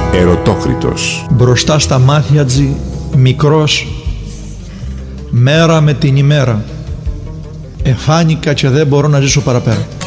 Ερωτόκριτος. Μπροστά στα μάτια τζι, μικρός, μέρα με την ημέρα. Εφάνηκα και δεν μπορώ να ζήσω παραπέρα.